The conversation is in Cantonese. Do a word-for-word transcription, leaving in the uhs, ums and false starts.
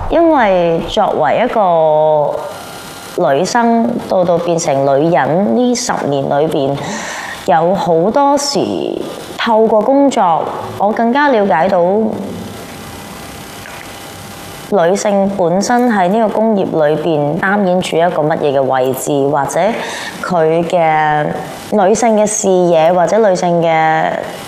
因為作為一個女生到到變成女人呢十年裏邊，有好多時透過工作，我更加了解到女性本身喺呢個工業裏邊擔演住一個乜嘢嘅位置，或者佢嘅女性嘅視野，或者女性嘅